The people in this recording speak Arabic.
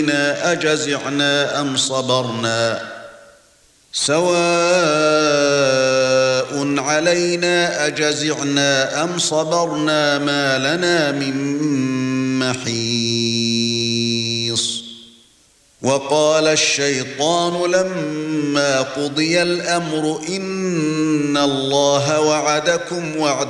أجزعنا أم صبرنا سواء علينا أجزعنا أم صبرنا ما لنا من محيص وقال الشيطان لما قضي الأمر إن الله وعدكم وعد